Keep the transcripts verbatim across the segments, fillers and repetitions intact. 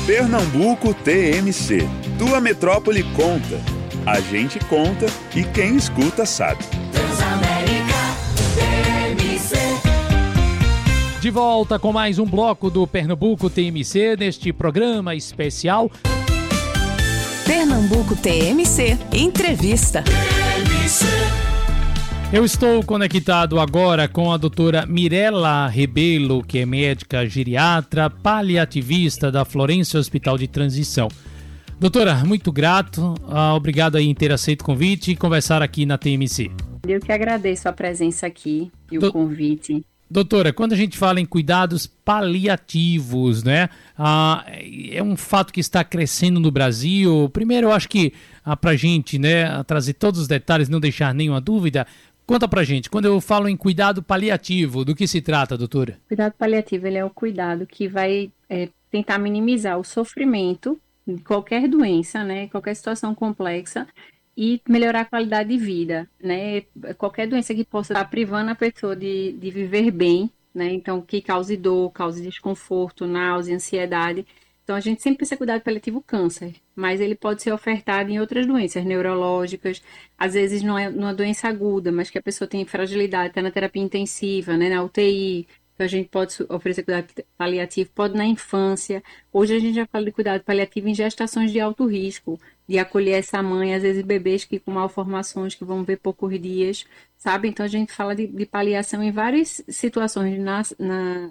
Pernambuco T M C. Tua metrópole conta. A gente conta e quem escuta sabe. Transamérica T M C. De volta com mais um bloco do Pernambuco T M C neste programa especial. Pernambuco T M C Entrevista. T M C. Eu estou conectado agora com a doutora Mirela Rebelo, que é médica geriatra paliativista da Florência Hospital de Transição. Doutora, muito grato, ah, obrigado aí em ter aceito o convite e conversar aqui na T M C. Eu que agradeço a presença aqui e Do... o convite. Doutora, quando a gente fala em cuidados paliativos, né, ah, é um fato que está crescendo no Brasil. Primeiro, eu acho que ah, para a gente, né, trazer todos os detalhes, não deixar nenhuma dúvida, conta pra gente, quando eu falo em cuidado paliativo, do que se trata, doutora? Cuidado paliativo, ele é o cuidado que vai é, tentar minimizar o sofrimento de qualquer doença, né, qualquer situação complexa e melhorar a qualidade de vida, né, qualquer doença que possa estar privando a pessoa de, de viver bem, né, então que cause dor, cause desconforto, náusea, ansiedade. Então, a gente sempre precisa cuidar do paliativo câncer, mas ele pode ser ofertado em outras doenças neurológicas, às vezes não é uma doença aguda, mas que a pessoa tem fragilidade, está na terapia intensiva, né, na U T I, então a gente pode oferecer cuidado paliativo, pode na infância. Hoje a gente já fala de cuidado paliativo em gestações de alto risco, de acolher essa mãe, às vezes bebês que com malformações, que vão ver poucos dias, sabe? Então, a gente fala de, de paliação em várias situações na, na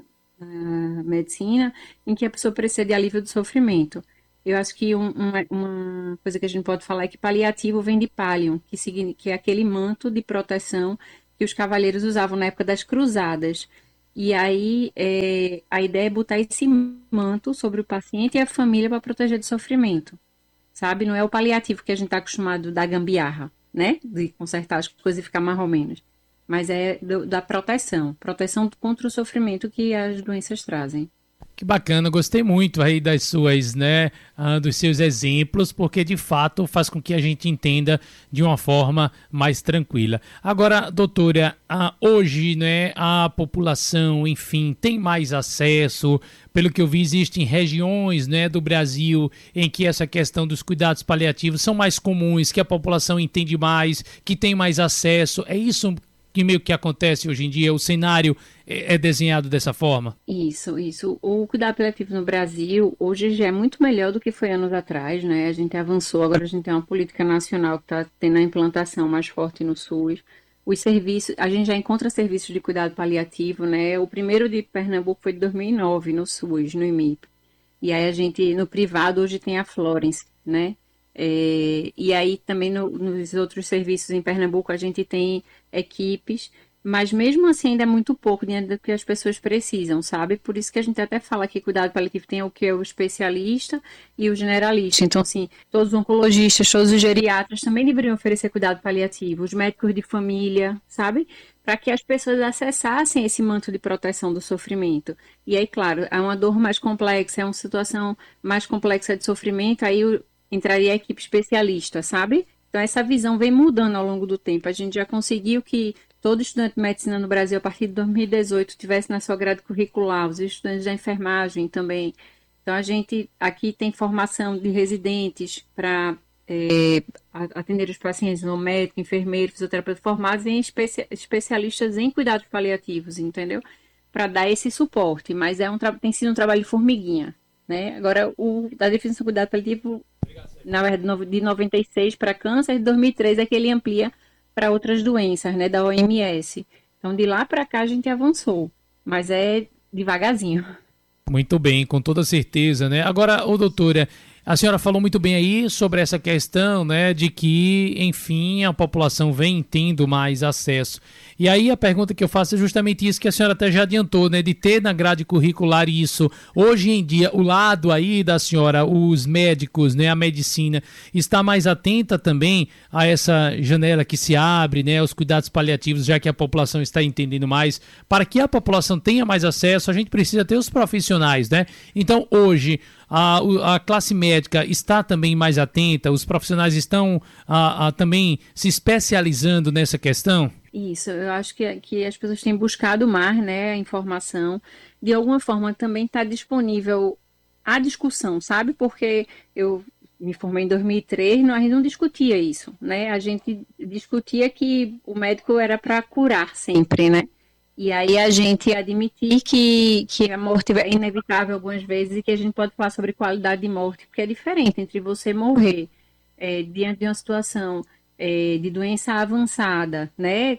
na medicina, em que a pessoa precisa de alívio do sofrimento. Eu acho que um, uma, uma coisa que a gente pode falar é que paliativo vem de pallium, que, significa, que é aquele manto de proteção que os cavaleiros usavam na época das cruzadas. E aí é, a ideia é botar esse manto sobre o paciente e a família para proteger do sofrimento, sabe? Não é o paliativo que a gente está acostumado da gambiarra, né? De consertar as coisas e ficar mais ou menos. Mas é do, da proteção, proteção contra o sofrimento que as doenças trazem. Que bacana, gostei muito aí das suas, né, uh, dos seus exemplos, porque de fato faz com que a gente entenda de uma forma mais tranquila. Agora, doutora, uh, hoje, né, a população, enfim, tem mais acesso. Pelo que eu vi, existem regiões, né, do Brasil em que essa questão dos cuidados paliativos são mais comuns, que a população entende mais, que tem mais acesso. É isso que meio que acontece hoje em dia, o cenário é desenhado dessa forma? Isso, isso. O cuidado paliativo no Brasil hoje já é muito melhor do que foi anos atrás, né? A gente avançou, agora a gente tem uma política nacional que está tendo a implantação mais forte no SUS. Os serviços, a gente já encontra serviços de cuidado paliativo, né? O primeiro de Pernambuco foi de dois mil e nove, no SUS, no I M I P. E aí a gente, no privado, hoje tem a Florence, né? É, e aí também no, nos outros serviços em Pernambuco a gente tem equipes, mas mesmo assim ainda é muito pouco diante do que as pessoas precisam, sabe? Por isso que a gente até fala que cuidado paliativo tem o que é o especialista e o generalista. Então, assim, todos os oncologistas, todos os geriatras também deveriam oferecer cuidado paliativo, os médicos de família, sabe? Para que as pessoas acessassem esse manto de proteção do sofrimento. E aí, claro, é uma dor mais complexa, é uma situação mais complexa de sofrimento, aí o entraria a equipe especialista, sabe? Então, essa visão vem mudando ao longo do tempo. A gente já conseguiu que todo estudante de medicina no Brasil, a partir de dois mil e dezoito, tivesse na sua grade curricular, os estudantes da enfermagem também. Então, a gente aqui tem formação de residentes para é, atender os pacientes, no médico, enfermeiro, fisioterapeuta formados em especia- especialistas em cuidados paliativos, entendeu? Para dar esse suporte. Mas é um tra- tem sido um trabalho de formiguinha, né? Agora, o da definição do cuidado paliativo, na verdade, de noventa e seis para câncer, de dois mil e três é que ele amplia para outras doenças, né, da O M S. Então, de lá para cá a gente avançou, mas é devagarzinho. Muito bem, com toda certeza, né? Agora, ô doutora, a senhora falou muito bem aí sobre essa questão, né, de que, enfim, a população vem tendo mais acesso. E aí a pergunta que eu faço é justamente isso que a senhora até já adiantou, né, de ter na grade curricular isso. Hoje em dia, o lado aí da senhora, os médicos, né, a medicina, está mais atenta também a essa janela que se abre, né, aos cuidados paliativos, já que a população está entendendo mais. Para que a população tenha mais acesso, a gente precisa ter os profissionais, né? Então, hoje, a, a classe médica está também mais atenta, os profissionais estão a, a, também se especializando nessa questão? Isso, eu acho que, que as pessoas têm buscado mais, né, a informação. De alguma forma também está disponível a discussão, sabe? Porque eu me formei em dois mil e três, nós não discutia isso, né? A gente discutia que o médico era para curar sempre, né? E aí a gente admitir que, que a morte é inevitável algumas vezes e que a gente pode falar sobre qualidade de morte, porque é diferente entre você morrer é, diante de uma situação é, de doença avançada, né?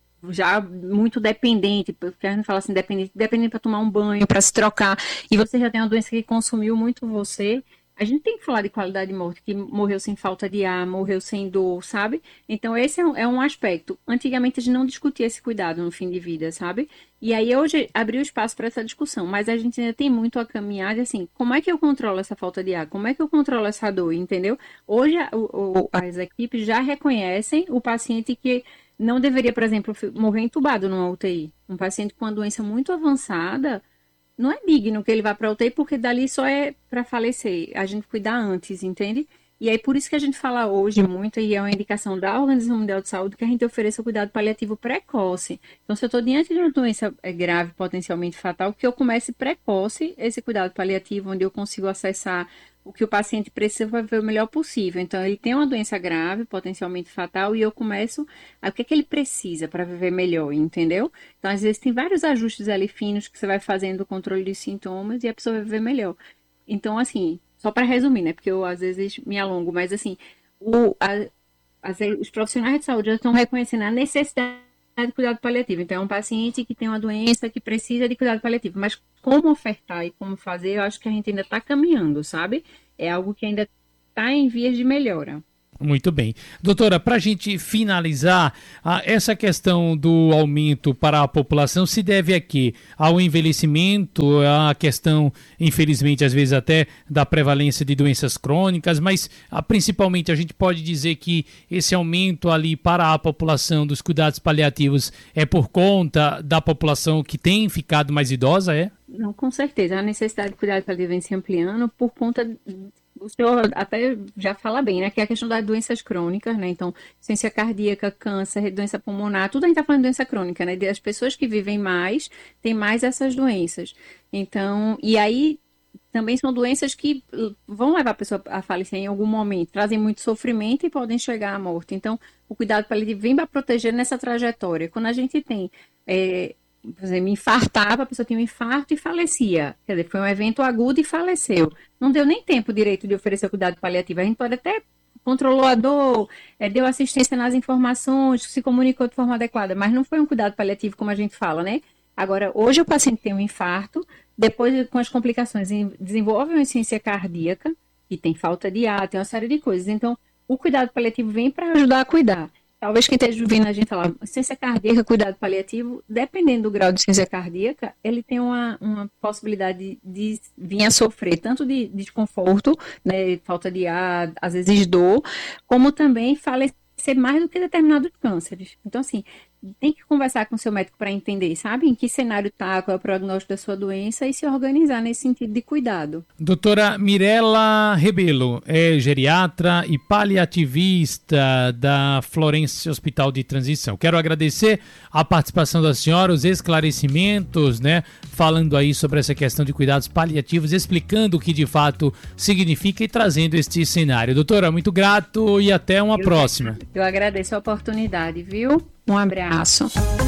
Já muito dependente, porque a gente fala assim, dependente, dependente para tomar um banho, para se trocar, e você já tem uma doença que consumiu muito você. A gente tem que falar de qualidade de morte, que morreu sem falta de ar, morreu sem dor, sabe? Então, esse é um, é um aspecto. Antigamente, a gente não discutia esse cuidado no fim de vida, sabe? E aí, hoje, abriu espaço para essa discussão, mas a gente ainda tem muito a caminhar de, assim, como é que eu controlo essa falta de ar? Como é que eu controlo essa dor, entendeu? Hoje, o, o, as equipes já reconhecem o paciente que não deveria, por exemplo, morrer entubado numa U T I. Um paciente com uma doença muito avançada, não é digno que ele vá para a U T I, porque dali só é para falecer. A gente cuidar antes, entende? E aí, por isso que a gente fala hoje muito, e é uma indicação da Organização Mundial de Saúde, que a gente ofereça o cuidado paliativo precoce. Então, se eu estou diante de uma doença grave, potencialmente fatal, que eu comece precoce esse cuidado paliativo, onde eu consigo acessar o que o paciente precisa para viver o melhor possível. Então, ele tem uma doença grave, potencialmente fatal, e eu começo a o que é que ele precisa para viver melhor, entendeu? Então, às vezes, tem vários ajustes ali finos que você vai fazendo o controle dos sintomas e a pessoa vai viver melhor. Então, assim, só para resumir, né? Porque eu, às vezes, me alongo, mas, assim, o, a, as, os profissionais de saúde já estão reconhecendo a necessidade de cuidado paliativo. Então, é um paciente que tem uma doença que precisa de cuidado paliativo. Mas como ofertar e como fazer, eu acho que a gente ainda está caminhando, sabe? É algo que ainda está em vias de melhora. Muito bem. Doutora, para a gente finalizar, a, essa questão do aumento para a população se deve a quê? Ao envelhecimento, a questão, infelizmente, às vezes até da prevalência de doenças crônicas, mas a, principalmente a gente pode dizer que esse aumento ali para a população dos cuidados paliativos é por conta da população que tem ficado mais idosa, é? Não, com certeza. A necessidade de cuidado paliativo vem se ampliando por conta... O senhor até já fala bem, né? Que é a questão das doenças crônicas, né? Então, insuficiência cardíaca, câncer, doença pulmonar, tudo a gente tá falando de doença crônica, né? As pessoas que vivem mais, têm mais essas doenças. Então, e aí também são doenças que vão levar a pessoa a falecer em algum momento, trazem muito sofrimento e podem chegar à morte. Então, o cuidado paliativo vem para proteger nessa trajetória. Quando a gente tem... É, por exemplo, infartava, a pessoa tinha um infarto e falecia. Quer dizer, foi um evento agudo e faleceu. Não deu nem tempo direito de oferecer cuidado paliativo. A gente pode até controlou a dor, é, deu assistência nas informações, se comunicou de forma adequada, mas não foi um cuidado paliativo como a gente fala, né? Agora, hoje o paciente tem um infarto, depois com as complicações desenvolve uma insuficiência cardíaca e tem falta de ar, tem uma série de coisas. Então, o cuidado paliativo vem para ajudar a cuidar. Talvez quem esteja ouvindo a gente falar, insuficiência cardíaca, cuidado paliativo, dependendo do grau de insuficiência cardíaca, ele tem uma, uma possibilidade de, de vir a sofrer tanto de, de desconforto, né, falta de ar, às vezes dor, como também falecer mais do que determinados cânceres. Então, assim, tem que conversar com o seu médico para entender, sabe, em que cenário está, qual é o prognóstico da sua doença e se organizar nesse sentido de cuidado. Doutora Mirela Rebelo é geriatra e paliativista da Florence Hospital de Transição. Quero agradecer a participação da senhora, os esclarecimentos, né, falando aí sobre essa questão de cuidados paliativos, explicando o que de fato significa e trazendo este cenário. Doutora, muito grato e até uma eu próxima. Eu agradeço a oportunidade, viu? Um abraço.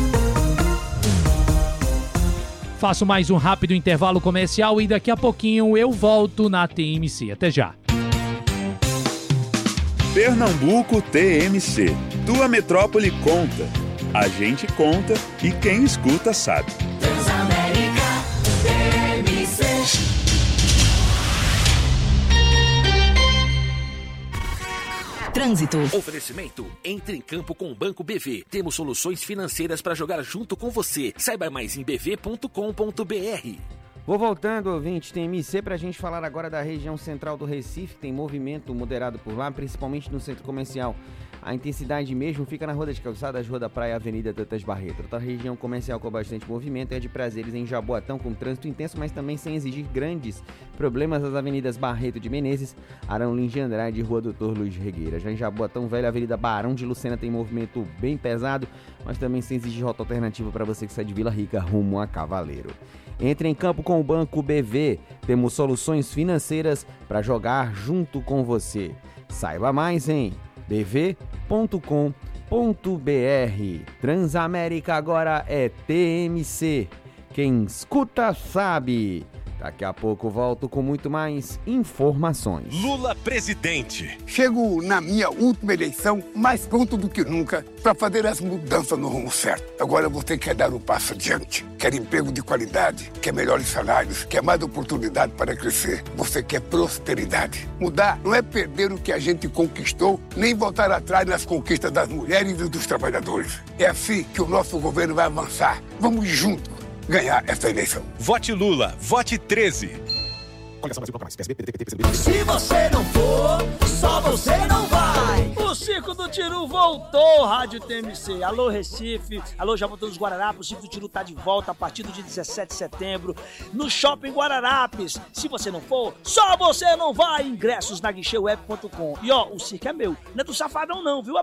Faço mais um rápido intervalo comercial e daqui a pouquinho eu volto na T M C. Até já. Pernambuco T M C. Tua metrópole conta. A gente conta e quem escuta sabe. Transamérica T M C. Trânsito. Oferecimento. Entre em campo com o Banco B V. Temos soluções financeiras para jogar junto com você. Saiba mais em b v ponto com ponto b r. Vou voltando, ouvinte, T M C, para a gente falar agora da região central do Recife. Tem movimento moderado por lá, principalmente no centro comercial. A intensidade mesmo fica na Rua das Calçadas, Rua da Praia, Avenida Dantas Barreto. Outra região comercial com bastante movimento é a de Prazeres, em Jaboatão, com trânsito intenso, mas também sem exigir grandes problemas nas avenidas Barreto de Menezes, Arão Lins de Andrade e Rua Doutor Luiz Regueira. Já em Jaboatão Velho, a Avenida Barão de Lucena tem movimento bem pesado, mas também sem exigir rota alternativa para você que sai de Vila Rica rumo a Cavaleiro. Entre em campo com com o Banco B V. Temos soluções financeiras para jogar junto com você. Saiba mais em b v ponto com ponto b r. Transamérica agora é T M C. Quem escuta sabe. Daqui a pouco volto com muito mais informações. Lula presidente. Chego na minha última eleição mais pronto do que nunca para fazer as mudanças no rumo certo. Agora você quer dar um passo adiante. Quer emprego de qualidade, quer melhores salários, quer mais oportunidade para crescer. Você quer prosperidade. Mudar não é perder o que a gente conquistou, nem voltar atrás nas conquistas das mulheres e dos trabalhadores. É assim que o nosso governo vai avançar. Vamos juntos ganhar essa eleição. Vote Lula, vote treze. Se você não for, só você não vai. O Circo do Tiru voltou, Rádio T M C. Alô, Recife. Alô, Jaboatão dos Guararapes. O Circo do Tiru tá de volta a partir do dia dezessete de setembro no Shopping Guararapes. Se você não for, só você não vai. Ingressos na guichê web ponto com. E ó, o circo é meu. Não é do Safadão não, viu?